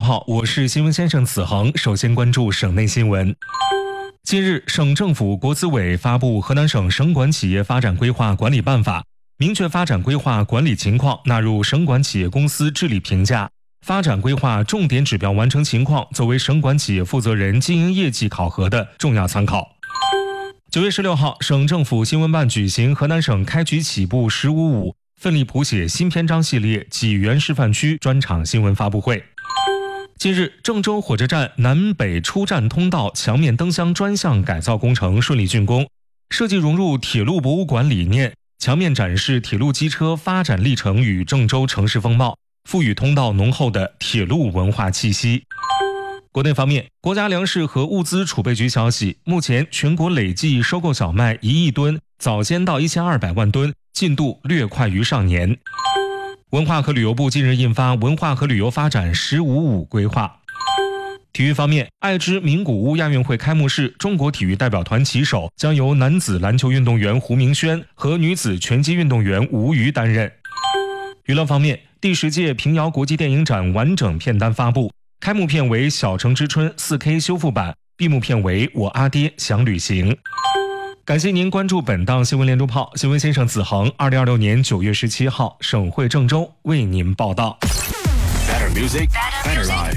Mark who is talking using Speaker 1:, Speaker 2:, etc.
Speaker 1: 炮，我是新闻先生子恒。首先关注省内新闻。近日，省政府国资委发布《河南省省管企业发展规划管理办法》，明确发展规划管理情况纳入省管企业公司治理评价，发展规划重点指标完成情况作为省管企业负责人经营业绩考核的重要参考。9月16号，省政府新闻办举行河南省开局起步“15.5”奋力谱写新篇章系列济源示范区专场新闻发布会。近日，郑州火车站南北出站通道墙面灯箱专项改造工程顺利竣工，设计融入铁路博物馆理念，墙面展示铁路机车发展历程与郑州城市风貌，赋予通道浓厚的铁路文化气息。国内方面，国家粮食和物资储备局消息，目前全国累计收购小麦1亿吨，早先到1200万吨，进度略快于上年。文化和旅游部近日印发《文化和旅游发展15.5》规划。体育方面，爱知名古屋亚运会开幕式，中国体育代表团旗手将由男子篮球运动员胡明轩和女子拳击运动员吴瑜担任。娱乐方面，第10届平遥国际电影展完整片单发布，开幕片为《小城之春》4K 修复版，闭幕片为《我阿爹想旅行》。感谢您关注本档新闻连珠炮，新闻先生子恒，2026年9月17号，省会郑州为您报道。
Speaker 2: Better music, better life.